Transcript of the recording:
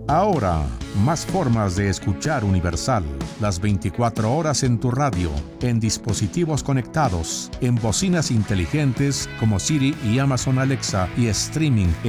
Ahora, más formas de escuchar Universal. Las 24 horas en tu radio, en dispositivos conectados, en bocinas inteligentes como Siri y Amazon Alexa y streaming